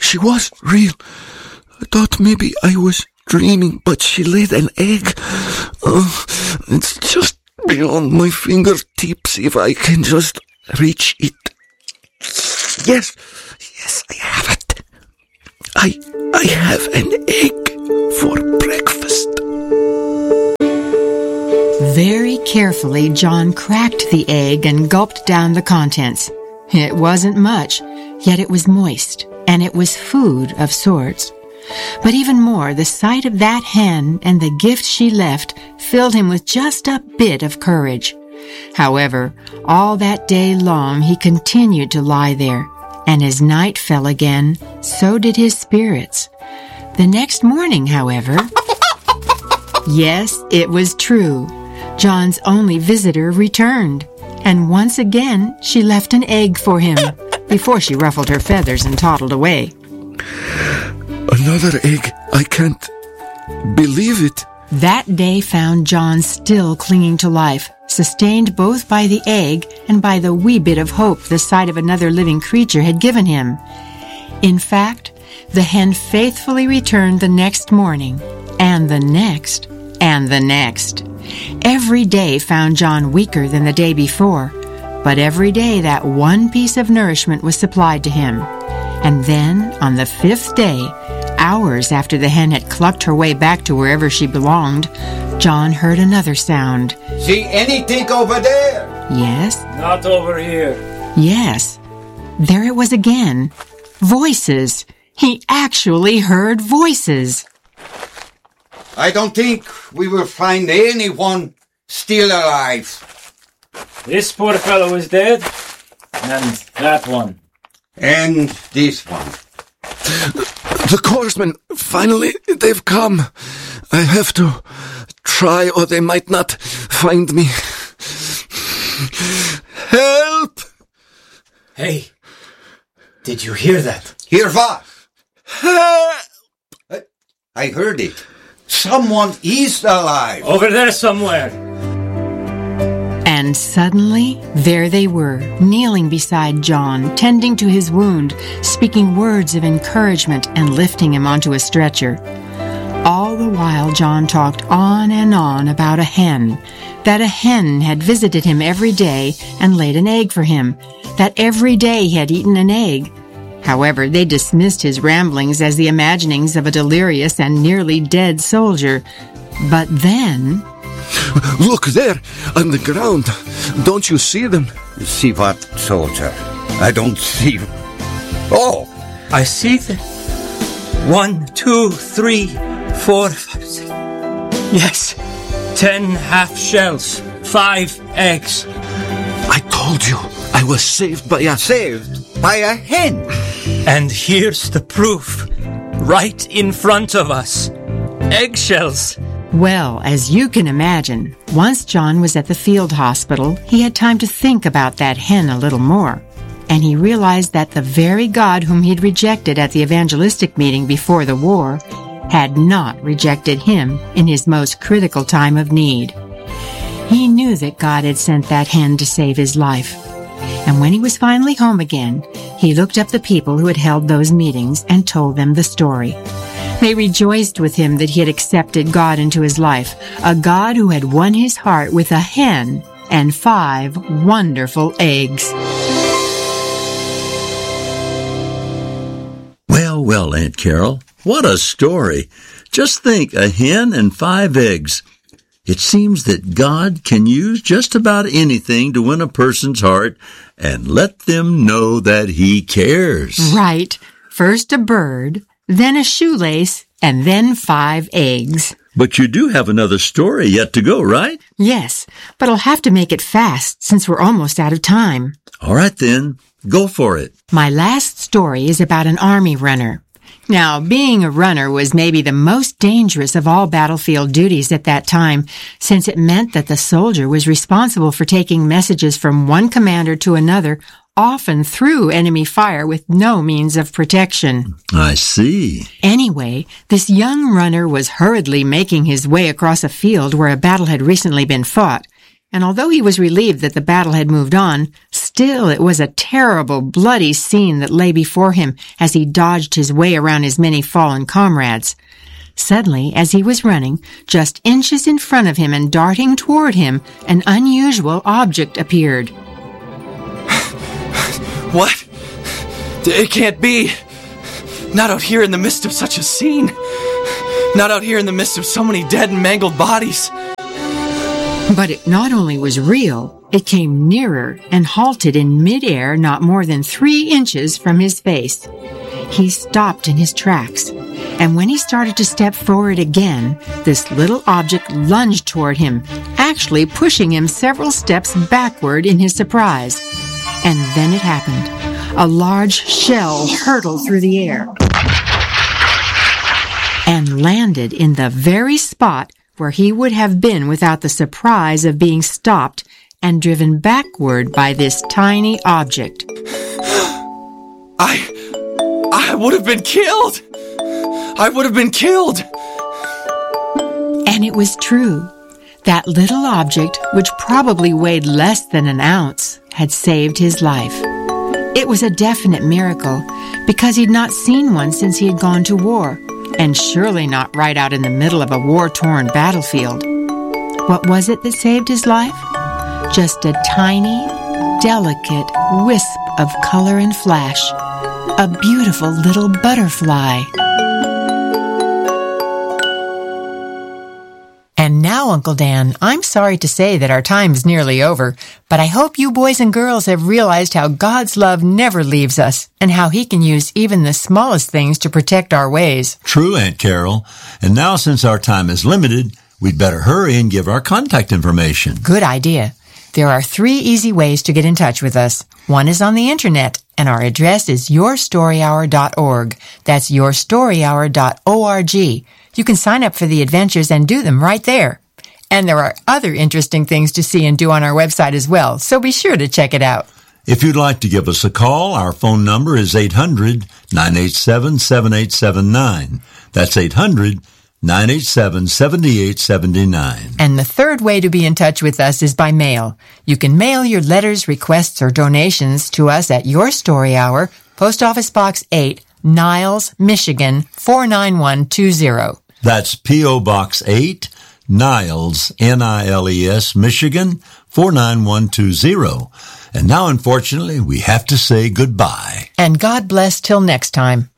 she was real. I thought maybe I was dreaming, but she laid an egg. It's just beyond my fingertips if I can just reach it. Yes, I have it. I have an egg for breakfast. Very carefully, John cracked the egg and gulped down the contents. It wasn't much, yet it was moist, and it was food of sorts. But even more, the sight of that hen and the gift she left filled him with just a bit of courage. However, all that day long he continued to lie there, and as night fell again, so did his spirits. The next morning, however... Yes, it was true. John's only visitor returned, and once again she left an egg for him, before she ruffled her feathers and toddled away. Another egg. I can't believe it. That day found John still clinging to life, sustained both by the egg and by the wee bit of hope the sight of another living creature had given him. In fact, the hen faithfully returned the next morning, and the next, and the next. Every day found John weaker than the day before, but every day that one piece of nourishment was supplied to him. And then, on the 5th day, hours after the hen had clucked her way back to wherever she belonged, John heard another sound. See anything over there? Yes. Not over here. Yes. There it was again. Voices. He actually heard voices. I don't think we will find anyone still alive. This poor fellow is dead, and that one. And this one. The corpsmen, finally, they've come. I have to try or they might not find me. Help! Hey, did you hear that? Hear what? Help! I heard it. Someone is alive. Over there somewhere. And suddenly, there they were, kneeling beside John, tending to his wound, speaking words of encouragement and lifting him onto a stretcher. All the while, John talked on and on about a hen, that a hen had visited him every day and laid an egg for him, that every day he had eaten an egg. However, they dismissed his ramblings as the imaginings of a delirious and nearly dead soldier. But then... Look there, on the ground. Don't you see them? See what, soldier? I don't see... Oh! I see them. 1, 2, 3, 4, 5, 6. Yes, 10 half shells, 5 eggs. I told you, I was saved by a... Saved by a hen? And here's the proof, right in front of us. Eggshells. Well, as you can imagine, once John was at the field hospital, he had time to think about that hen a little more. And he realized that the very God whom he'd rejected at the evangelistic meeting before the war had not rejected him in his most critical time of need. He knew that God had sent that hen to save his life. And when he was finally home again, he looked up the people who had held those meetings and told them the story. They rejoiced with him that he had accepted God into his life, a God who had won his heart with a hen and 5 wonderful eggs. Well, Aunt Carol, what a story. Just think, a hen and 5 eggs. It seems that God can use just about anything to win a person's heart and let them know that he cares. Right. First a bird, then a shoelace, and then 5 eggs. But you do have another story yet to go, right? Yes, but I'll have to make it fast since we're almost out of time. All right then, go for it. My last story is about an army runner. Now, being a runner was maybe the most dangerous of all battlefield duties at that time, since it meant that the soldier was responsible for taking messages from one commander to another, often through enemy fire with no means of protection. I see. Anyway, this young runner was hurriedly making his way across a field where a battle had recently been fought, and although he was relieved that the battle had moved on, Still, it was a terrible, bloody scene that lay before him as he dodged his way around his many fallen comrades. Suddenly, as he was running, just inches in front of him and darting toward him, an unusual object appeared. What? It can't be. Not out here in the midst of such a scene. Not out here in the midst of so many dead and mangled bodies. But it not only was real, it came nearer and halted in midair not more than 3 inches from his face. He stopped in his tracks, and when he started to step forward again, this little object lunged toward him, actually pushing him several steps backward in his surprise. And then it happened. A large shell hurtled through the air and landed in the very spot where he would have been without the surprise of being stopped and driven backward by this tiny object. I would have been killed! I would have been killed! And it was true. That little object, which probably weighed less than an ounce, had saved his life. It was a definite miracle, because he'd not seen one since he had gone to war, and surely not right out in the middle of a war-torn battlefield. What was it that saved his life? Just a tiny, delicate wisp of color and flash. A beautiful little butterfly. And now, Uncle Dan, I'm sorry to say that our time's nearly over, but I hope you boys and girls have realized how God's love never leaves us, and how He can use even the smallest things to protect our ways. True, Aunt Carol. And now, since our time is limited, we'd better hurry and give our contact information. Good idea. There are 3 easy ways to get in touch with us. One is on the internet, and our address is yourstoryhour.org. That's yourstoryhour.org. You can sign up for the adventures and do them right there. And there are other interesting things to see and do on our website as well, so be sure to check it out. If you'd like to give us a call, our phone number is 800-987-7879. That's 800-987-7879. And the third way to be in touch with us is by mail. You can mail your letters, requests, or donations to us at Your Story Hour, Post Office Box 8, Niles, Michigan, 49120. That's P.O. Box 8, Niles, Niles, Michigan, 49120. And now, unfortunately, we have to say goodbye. And God bless till next time.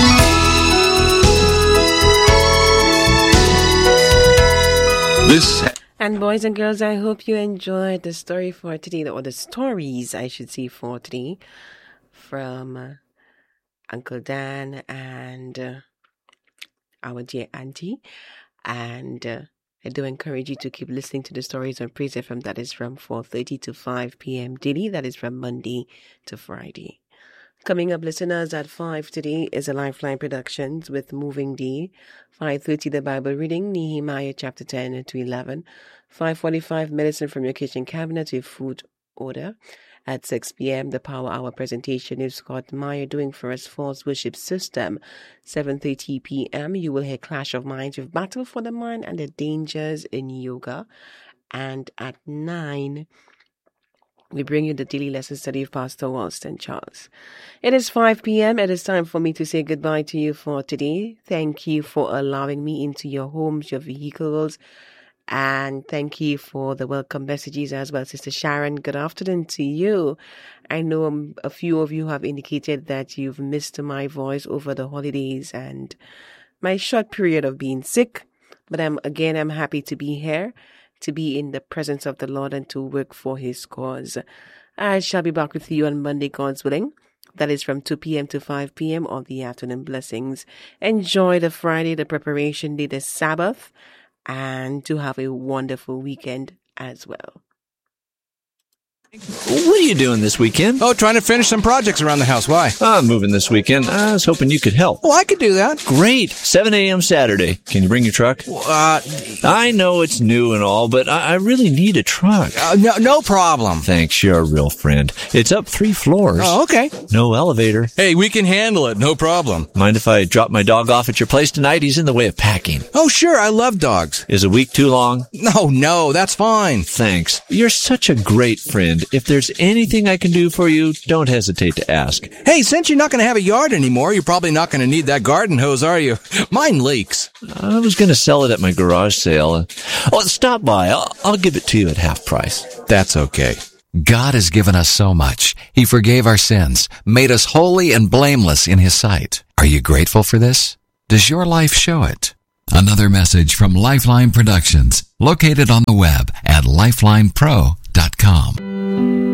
And boys and girls, I hope you enjoyed the story for today, or the stories, I should say, for today, from Uncle Dan and our dear auntie. And I do encourage you to keep listening to the stories on Praise FM. That is from 4:30 to 5 p.m. daily. That is from Monday to Friday. Coming up, listeners, at 5 today is a Lifeline Productions with Moving Day. 5:30, the Bible reading, Nehemiah chapter 10 to 11. 5:45, Medicine from Your Kitchen Cabinet to Food Order. At 6 p.m., the Power Hour presentation is Scott Meyer doing for us False Worship System. 7:30 p.m., you will hear Clash of Minds with Battle for the Mind and the Dangers in Yoga. And at 9, we bring you the daily lesson study of Pastor Walston Charles. It is 5 p.m. It is time for me to say goodbye to you for today. Thank you for allowing me into your homes, your vehicles, and thank you for the welcome messages as well. Sister Sharon, good afternoon to you. I know a few of you have indicated that you've missed my voice over the holidays and my short period of being sick. But I'm happy to be here, to be in the presence of the Lord and to work for His cause. I shall be back with you on Monday, God's willing. That is from 2 p.m. to 5 p.m. on the afternoon blessings. Enjoy the Friday, the preparation day, the Sabbath, and to have a wonderful weekend as well. What are you doing this weekend? Oh, trying to finish some projects around the house. Why? I'm moving this weekend. I was hoping you could help. Oh, I could do that. Great. 7 a.m. Saturday. Can you bring your truck? I know it's new and all, but I really need a truck. No problem. Thanks. You're a real friend. It's up 3 floors. Oh, okay. No elevator. Hey, we can handle it. No problem. Mind if I drop my dog off at your place tonight? He's in the way of packing. Oh, sure. I love dogs. Is a week too long? No, that's fine. Thanks. You're such a great friend. if there's anything I can do for you, don't hesitate to ask. Hey, since you're not going to have a yard anymore, you're probably not going to need that garden hose, are you? Mine leaks. I was going to sell it at my garage sale. Oh, stop by. I'll give it to you at half price. That's okay. God has given us so much. He forgave our sins, made us holy and blameless in His sight. Are you grateful for this? Does your life show it? Another message from Lifeline Productions, located on the web at lifelinepro.com.